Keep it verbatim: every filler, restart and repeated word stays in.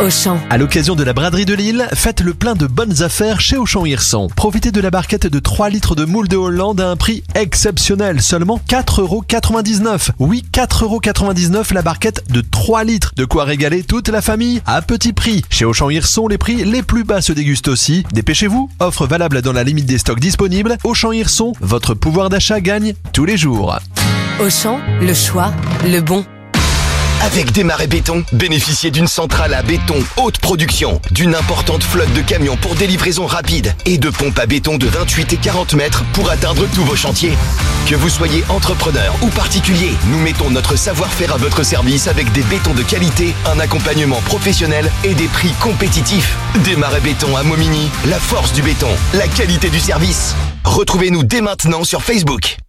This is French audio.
Auchan. À l'occasion de la braderie de Lille, faites le plein de bonnes affaires chez Auchan Hirson. Profitez de la barquette de trois litres de moule de Hollande à un prix exceptionnel, seulement quatre euros quatre-vingt-dix-neuf. Oui, quatre euros quatre-vingt-dix-neuf la barquette de trois litres. De quoi régaler toute la famille à petit prix. Chez Auchan Hirson, les prix les plus bas se dégustent aussi. Dépêchez-vous, offre valable dans la limite des stocks disponibles. Auchan Hirson, votre pouvoir d'achat gagne tous les jours. Auchan, le choix, le bon. Avec Desmarais Béton, bénéficiez d'une centrale à béton haute production, d'une importante flotte de camions pour des livraisons rapides et de pompes à béton de vingt-huit et quarante mètres pour atteindre tous vos chantiers. Que vous soyez entrepreneur ou particulier, nous mettons notre savoir-faire à votre service avec des bétons de qualité, un accompagnement professionnel et des prix compétitifs. Desmarais Béton à Momigny, la force du béton, la qualité du service. Retrouvez-nous dès maintenant sur Facebook.